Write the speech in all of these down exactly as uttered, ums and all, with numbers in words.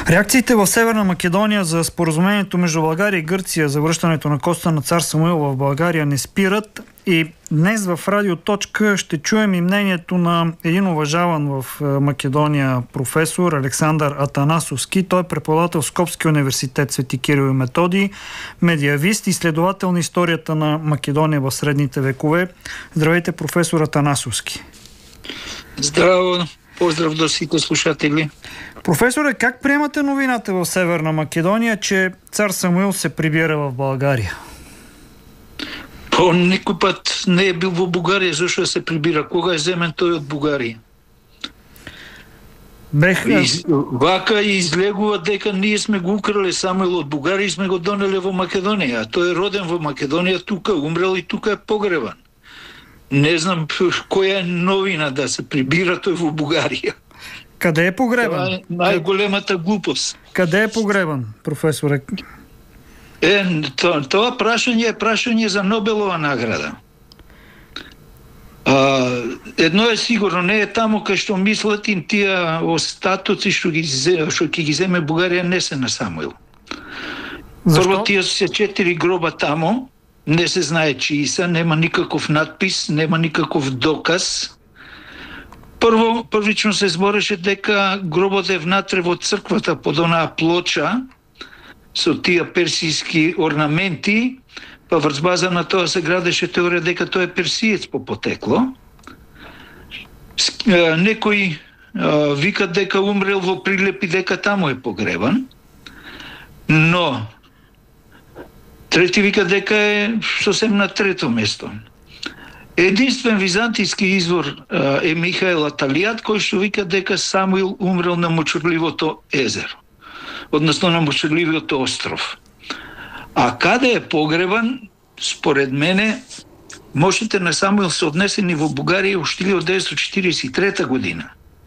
Реакциите в Северна Македония за споразумението между България и Гърция за връщането на коста на цар Самуил в България не спират и днес в Радио Точка ще чуем и мнението на един уважаван в Македония професор Александър Атанасовски. Той е преподавател в Скопския университет Свети Кирил и Методий, медиавист и изследовател на историята на Македония в средните векове. Здравейте, професор Атанасовски. Здраво! Поздрав до всички слушатели. Професоре, как приемате новината в Северна Македония, че цар Самуил се прибира в България? По никой път не е бил в България, защо се прибира? Кога е вземен той от България? Бех... Из... Вака и излегува дека ние сме го украли Самуил от България и сме го донели в Македония. А той е роден в Македония, тук умрел и тук е погребан. Не знам коя е новина да се прибира той в България. Къде е погребан? Това е най-големата глупост. Къде е погребан, професоре? Е, това, това прашање е прашање за Нобелова награда. А, едно е сигурно, не е тамо кај што мислат им тия остатоци што ги, што ги земе Бугарија, не се на Самуил. Защо? Прво тия се четири гроба тамо, не се знае чии са, нема никаков надпис, нема никаков доказ. Прво, првично се збореше дека гробот е внатре во црквата под онаа плоча со тие персијски орнаменти, па врз база на тоа се градеше теорија дека тој е персиец по потекло. Некои викат дека умрел во Прилеп и дека таму е погребан, но трети вика дека е сосем на трето место. Единствен византијски извор е Михаел Аталијат, кој што вика дека Самуил умрел на Мочурливото езеро, односно на Мочурливиот остров. А каде е погребан, според мене, мощите на Самуил се однесени во Бугарија уште од деветстотини четиридесет и трета година.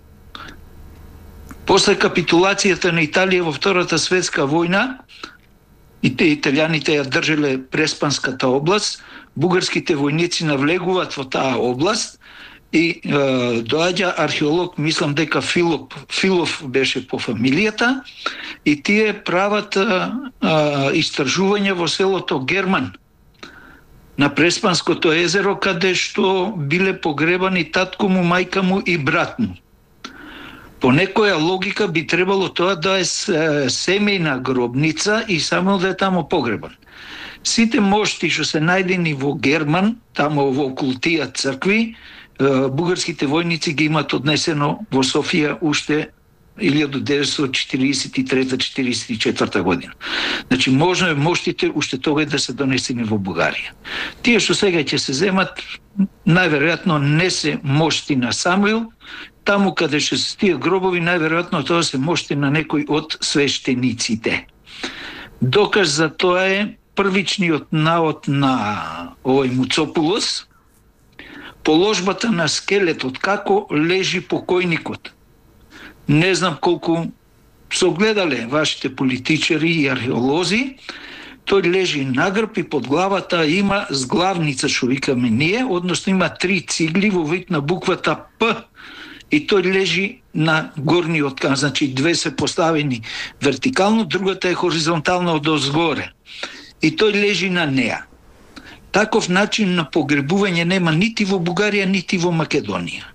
После капитулацијата на Италија во Втората светска војна, и те италијаните ја држеле Преспанската област, бугарските војници навлегуваат во таа област и е, доаѓа археолог, мислам дека Филоп, Филов беше по фамилијата, и тие прават е, е, истражување во селото Герман на Преспанското езеро, каде што биле погребани татко му, мајка му и брат му. По некоја логика би требало тоа да е семејна гробница и само да е тамо погребан. Сите мошти што се најдени во Герман, тамо во околу тие цркви, бугарските војници ги имат однесено во Софија уште илјада деветстотини четиридесет и трета - четиридесет и четврта година. Значи, можно е моштите уште тога да се донесени во Бугарија. Тие што сега ќе се земат, најверојатно не се мошти на Самуил. Таму каде што се тие гробови, најверојатно тоа се мошти на некој од свештениците. Доказ за тоа е првичниот наод на овој Муцопулос, положбата на скелетот, како лежи покојникот. Не знам колку се огледале вашите политичари и археолози, тој лежи нагрб и под главата има зглавница, што викаме ние, односно има три цигли во вид на буквата П, и тој лежи на горниот кан, значи две се поставени вертикално, другата е хоризонтална од озгоре. И тој лежи на неа. Таков начин на погребување нема нити во Бугарија, нити во Македонија.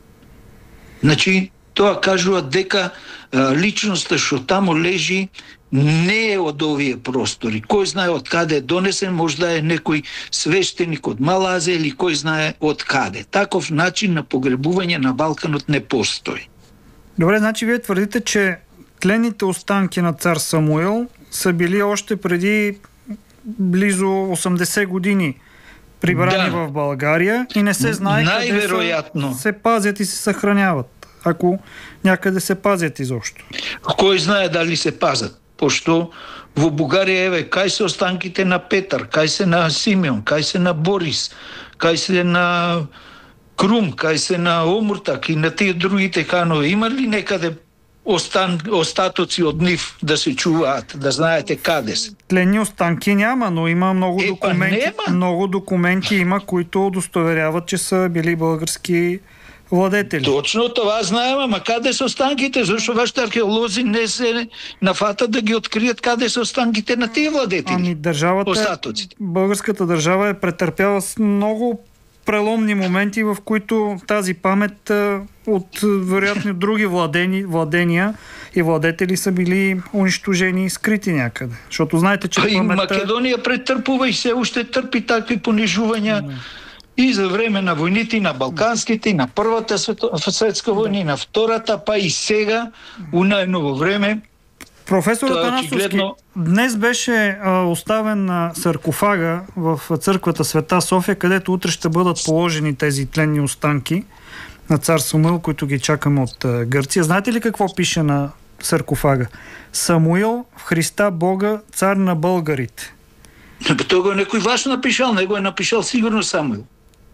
Значи, тоа кажува дека а, личноста што тамо лежи не е од овие простори. Кој знае од каде е донесен, може да е некој свештеник од Мала Азија или кој знае од каде. Таков начин на погребување на Балканот не постои. Добре, значи вие твърдите, че тлените останки на цар Самуил са били още преди близо осемдесет години прибрани да. в България и не се знае къде са, се пазят и се съхраняват, ако някъде се пазят изобщо. Кој знае дали се пазат? Пошто во Бугарија, еве, кај се останките на Петар, кај се на Симеон, кај се на Борис, кај се на Крум, кај се на Омуртак и на тие другите ханови. Има ли некаде остан, остатоци од нив да се чуваат, да знаете каде се? Тленни останки няма, но има много е, документи, много документи има, които удостоверяват, че са били български владетели. Точно това знаем, ама къде са останките? Защо вашите археолози не се нафатат да ги открият къде са останките на тия владетели? Ами държавата, остатъците. Българската държава е претърпяла с много преломни моменти, в които тази памет от вероятно други владени, владения и владетели са били унищожени и скрити някъде. Защото знаете, че и паметта... Македония претърпува и все още търпи такви понижувания. Не. И за време на войните, и на Балканските, и на Първата светска война, и на Втората, па и сега, у най-ново време. Професор Атанасовски, очигледно... днес беше а, оставен на саркофага в църквата Света София, където утре ще бъдат положени тези тленни останки на цар Самуил, които ги чакаме от а, Гърция. Знаете ли какво пише на саркофага? Самуил в Христа Бога, цар на българите. Това някой ваш напишал, него е напишал сигурно Самуил.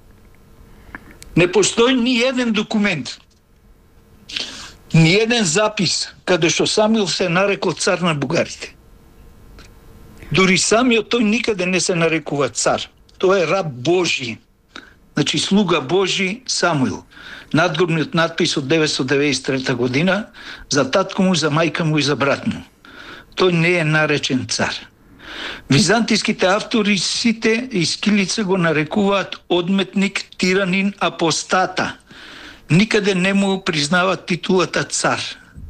Не постои ни един документ, ни един запис, къде що Самуил се нарекал цар на бугарите. Дори Самуил той никъде не се нарекува цар. Той е раб Божий. Значи слуга Божий Самуил. Надгробният надпис от деветстотин деветдесет и трета година за татко му, за майка му и за брат му. Той не е наречен цар. Византийските автори сите из Килица го нарекуваат одметник, тиранин, апостата. Никъде не му признават титулата цар.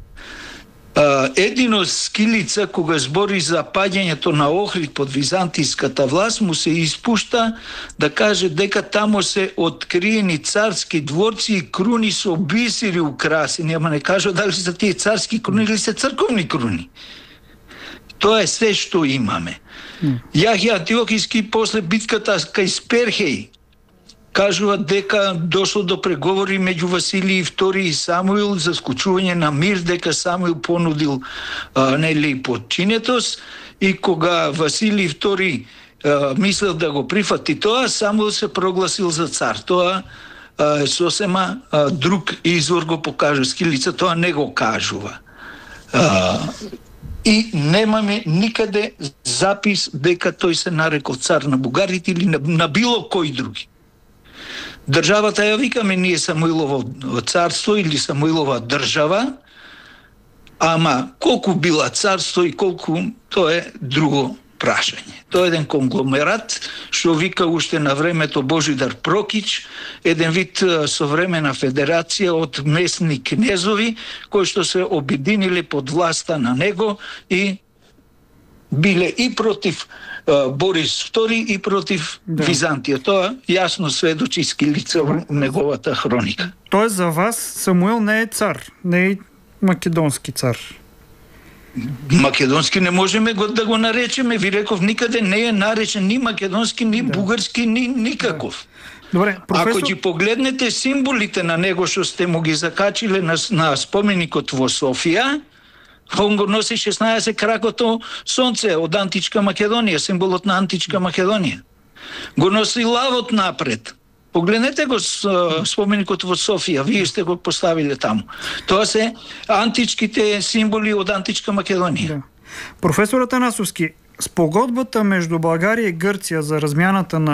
Едино с Килица, кога збори за падянето на Охрид под византийската власт, му се изпуща да каже дека тамо се откриени царски дворци и круни со бисери украсени. Ама не кажа дали са тия царски круни или са църковни круни. Това е все, що имаме. Mm. Яхия Антиохийски после битката кај Сперхей кажува дека дошло до преговори меѓу Василий втори и Самуил за скучување на мир, дека Самуил понудил а, нели подчинетост и кога Василий втори а, мислел да го прифати тоа, Самуил се прогласил за цар. Тоа е сосема а, друг извор го покажа с Килица, тоа не го кажува. А, И немаме никъде запис дека той се нарекал цар на бугарите или на, на било кои други. Държавата я викаме ние Самуилово царство или Самуилова държава, ама колко била царство и колко, то е друго прашање. Тоа е еден конгломерат, што вика уште на времето Божидар Прокич, еден вид современа федерација од местни кнезови, кои што се обединили под власта на него и биле и против uh, Борис втори и против да. Византија. Тоа јасно сведочи с Килица в неговата хроника. Тоест за вас Самуил не е цар, не е македонски цар. Македонски не можем да го наречеме. Ви реков, никъде не е наречен ни македонски, ни да. бугарски, ни никаков. Да. Добре, професор... Ако ги погледнете символите на него, што сте му ги закачили на, на споменикот во Софија, он го носи шеснаесет кракото сонце од античка Македонија, символот на античка Македонија. Го носи лавот напред. Погледнете го с споменикот во Софија, вие сте го поставили таму. Тоа се античките символи од античка Македонија. Да. Професор Атанасовски, спогодбата между България и Гърция за размяната на